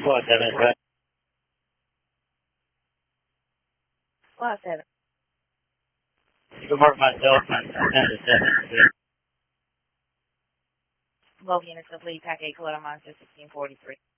Squad 7, right? Squad 7. You can mark myself and 10 to 7. Both units complete. Pack 8, Coletta Monster 1643.